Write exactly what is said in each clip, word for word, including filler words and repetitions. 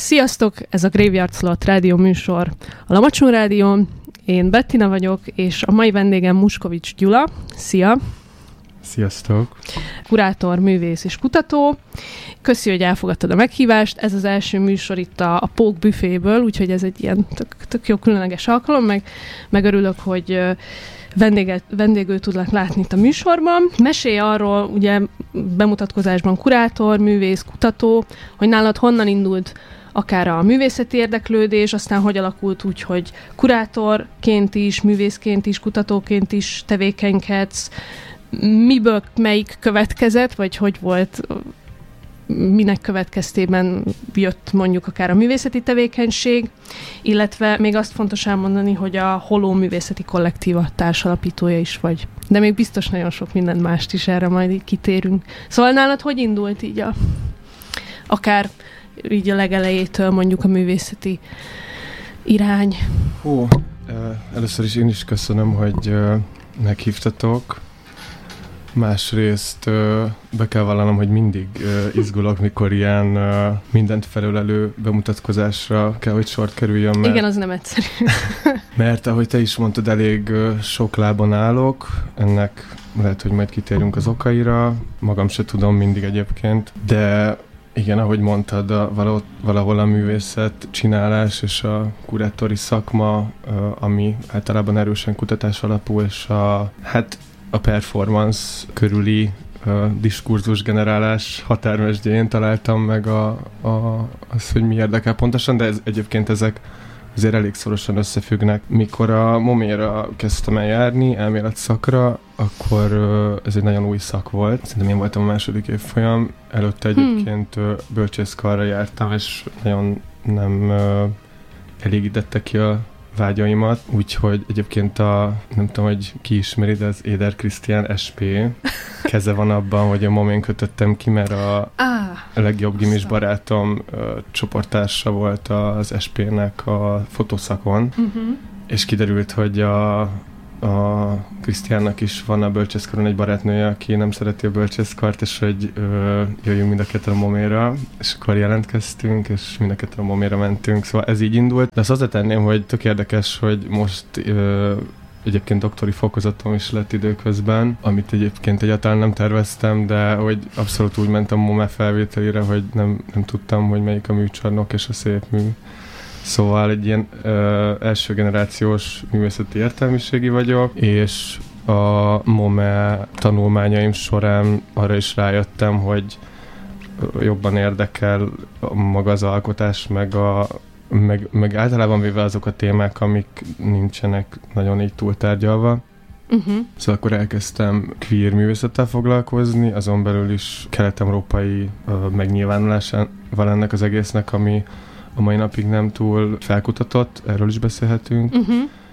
Sziasztok! Ez a Graveyard Slot rádió műsor a Lamacsó Rádión. Én Bettina vagyok, és a mai vendégem Muskovics Gyula. Szia! Sziasztok! Kurátor, művész és kutató. Köszi, hogy elfogadtad a meghívást. Ez az első műsor itt a, a Pók büféből, úgyhogy ez egy ilyen tök, tök jó különleges alkalom, meg, meg örülök, hogy vendéget, vendégül tudlak látni itt a műsorban. Mesélj arról, ugye bemutatkozásban kurátor, művész, kutató, hogy nálad honnan indult akár a művészeti érdeklődés, aztán hogy alakult úgy, hogy kurátorként is, művészként is, kutatóként is tevékenykedsz, miből melyik következett, vagy hogy volt, minek következtében jött mondjuk akár a művészeti tevékenység, illetve még azt fontos elmondani, hogy a Holó Művészeti Kollektíva társalapítója is vagy. De még biztos nagyon sok minden mást is, erre majd így kitérünk. Szóval nálad hogy indult így a, akár így a legelejétől mondjuk a művészeti irány? Hú, először is én is köszönöm, hogy meghívtatok. Másrészt be kell vallanom, hogy mindig izgulok, mikor ilyen mindent felölelő bemutatkozásra kell, hogy sort kerüljön. Mert, igen, az nem egyszerű. Mert ahogy te is mondtad, elég sok lábon állok. Ennek lehet, hogy majd kitérünk az okaira. Magam se tudom mindig egyébként. De igen, ahogy mondtad, a, valahol, valahol a művészet csinálás és a kurátori szakma, ami általában erősen kutatás alapú, és a, hát a performance körüli uh, diskurzus generálás határmesdjén találtam meg a, a, az, hogy mi érdekel pontosan, de ez, egyébként ezek azért elég szorosan összefüggnek. Mikor a Moméra kezdtem el járni, elmélet szakra, akkor uh, ez egy nagyon új szak volt. Szerintem én voltam a második évfolyam, előtte egyébként hmm. uh, bölcsészkarra jártam, és nagyon nem uh, elégítette ki a vágyaimat, úgyhogy egyébként a, nem tudom, hogy ki ismeri, de az Éder Krisztián es pé keze van abban, hogy a Momén kötöttem ki, mert a, ah, a legjobb gimis barátom uh, csoporttársa volt az es pének a fotószakon, uh-huh. és kiderült, hogy a, a Krisztiánnak is van a bölcsészkaron egy barátnője, aki nem szereti a bölcsészkart, és hogy ö, jöjjünk mind a ketten a Moméra, és akkor jelentkeztünk, és mind a ketten a Moméra mentünk, szóval ez így indult. De azt hozzátenném, hogy tök érdekes, hogy most ö, egyébként doktori fokozatom is lett időközben, amit egyébként egyáltalán nem terveztem, de hogy abszolút úgy mentem a Momé felvételére, hogy nem, nem tudtam, hogy melyik a műcsarnok és a szép mű. Szóval egy ilyen ö, első generációs művészeti értelmiségi vagyok, és a Momé tanulmányaim során arra is rájöttem, hogy jobban érdekel maga az alkotás, meg, a, meg, meg általában véve azok a témák, amik nincsenek nagyon így túltárgyalva. Uh-huh. Szóval akkor elkezdtem queer művészettel foglalkozni, azon belül is kelet-európai ö, megnyilvánulásával ennek az egésznek, ami a mai napig nem túl felkutatott, erről is beszélhetünk, uh-huh.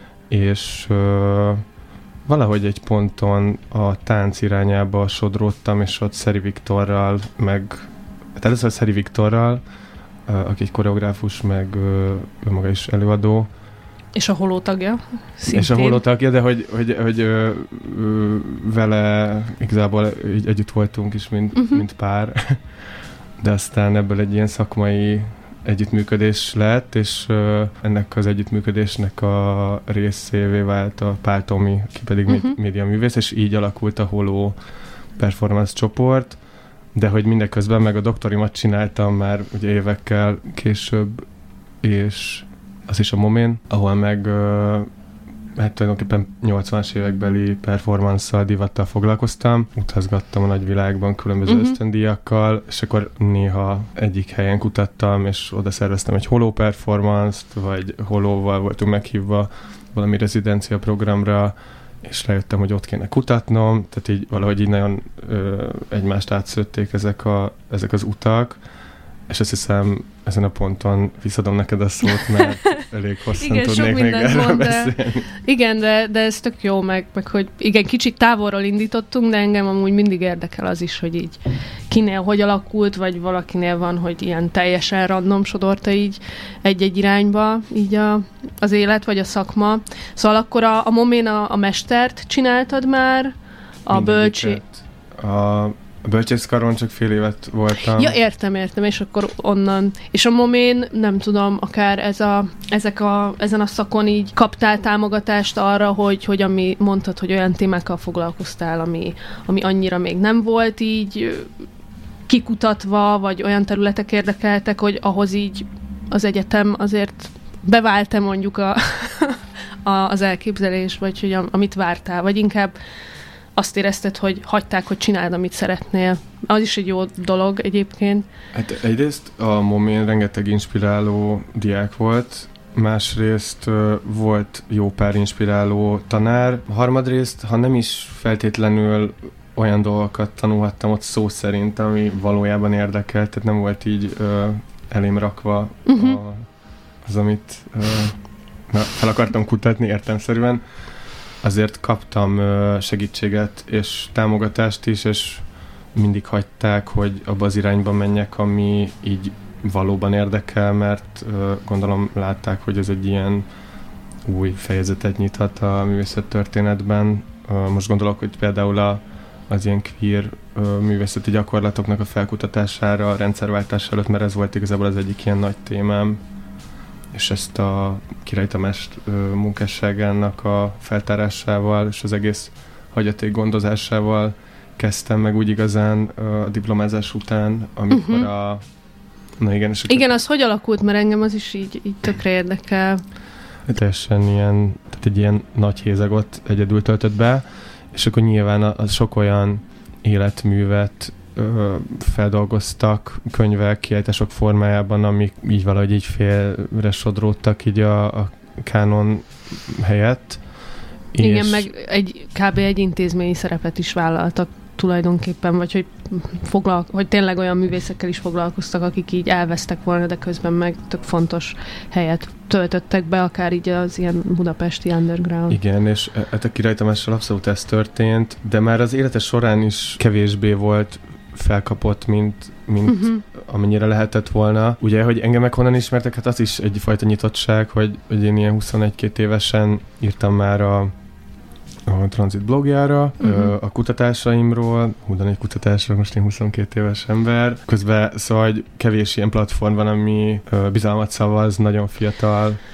és ö, valahogy egy ponton a tánc irányába sodródtam, és ott Szeri Viktorral, meg hát először Szeri Viktorral, ö, aki egy koreográfus, meg ö, ő maga is előadó. És a Holó tagja, szintén. És a Holó tagja, de hogy, hogy, hogy ö, ö, vele igazából így együtt voltunk is, mint, uh-huh. mint pár, de aztán ebből egy ilyen szakmai együttműködés lett, és uh, ennek az együttműködésnek a részévé vált a Pál Tomi, ki pedig uh-huh. médiaművész, és így alakult a Holó performance csoport, de hogy mindeközben meg a doktorimat csináltam már ugye évekkel később, és az is a Momén, ahol meg uh, hát tulajdonképpen nyolcvanas évekbeli performance-szal, divattal foglalkoztam, utazgattam a nagyvilágban különböző uh-huh. ösztöndíjakkal, és akkor néha egyik helyen kutattam, és oda szerveztem egy holó performance-t, vagy holóval voltunk meghívva valami rezidencia programra, és rájöttem, hogy ott kéne kutatnom, tehát így valahogy így nagyon ö, egymást átszőtték ezek, a, ezek az utak, és azt hiszem, ezen a ponton visszadom neked a szót, mert elég hosszan igen, tudnék még erről beszélni. De, igen, de, de ez tök jó, meg, meg hogy igen, kicsit távolról indítottunk, de engem amúgy mindig érdekel az is, hogy így kinél hogy alakult, vagy valakinél van, hogy ilyen teljesen random sodorta így egy-egy irányba így a, az élet, vagy a szakma. Szóval akkor a, a Momén a, a mestert csináltad már, a bölcsi... A A bölcsészkaron csak fél évet voltam. Ja, értem, értem, és akkor onnan. És a Momén, nem tudom, akár ez a, ezek a, ezen a szakon így kaptál támogatást arra, hogy, hogy ami mondtad, hogy olyan témákkal foglalkoztál, ami, ami annyira még nem volt így kikutatva, vagy olyan területek érdekeltek, hogy ahhoz így az egyetem azért bevált-e mondjuk a, a, az elképzelés, vagy hogy amit vártál, vagy inkább azt érezted, hogy hagyták, hogy csináld, amit szeretnél. Az is egy jó dolog egyébként. Hát egyrészt a Momén rengeteg inspiráló diák volt, másrészt uh, volt jó pár inspiráló tanár, harmadrészt, ha nem is feltétlenül olyan dolgokat tanulhattam ott szó szerint, ami valójában érdekelt, tehát nem volt így uh, elém rakva uh-huh. a, az, amit uh, na, fel akartam kutatni értelemszerűen. Azért kaptam uh, segítséget és támogatást is, és mindig hagyták, hogy abba az irányba menjek, ami így valóban érdekel, mert uh, gondolom látták, hogy ez egy ilyen új fejezetet nyithat a művészettörténetben. Uh, most gondolok, hogy például a, az ilyen queer uh, művészeti gyakorlatoknak a felkutatására, a rendszerváltás előtt, mert ez volt igazából az egyik ilyen nagy témám, és ezt a Király Tamás uh, munkásságának a feltárásával és az egész hagyaték gondozásával kezdtem meg úgy igazán uh, a diplomázás után, amikor uh-huh. a... Na igen, és igen, az hogy alakult, mert engem az is így, így tökre érdekel. Teljesen ilyen, tehát egy ilyen nagy hézagot egyedül töltött be, és akkor nyilván az sok olyan életművet ö, feldolgoztak könyvek, kiállítások formájában, amik így valahogy így félre sodródtak így a, a kánon helyett. Igen, és meg egy kb. Egy intézményi szerepet is vállaltak tulajdonképpen, vagy hogy, foglalko- hogy tényleg olyan művészekkel is foglalkoztak, akik így elvesztek volna, de közben meg tök fontos helyet töltöttek be, akár így az ilyen budapesti underground. Igen, és hát a Király Tamással abszolút ez történt, de már az élete során is kevésbé volt felkapott, mint, mint uh-huh. amennyire lehetett volna. Ugye, hogy engem meg honnan ismertek, hát az is egyfajta nyitottság, hogy, hogy én ilyen huszonegy-két évesen írtam már a a Transit blogjára, uh-huh. a kutatásaimról, hú, de egy kutatásra, most én huszonkét éves ember. Közben szóval kevés ilyen platform van, ami bizalmat szavaz, nagyon fiatal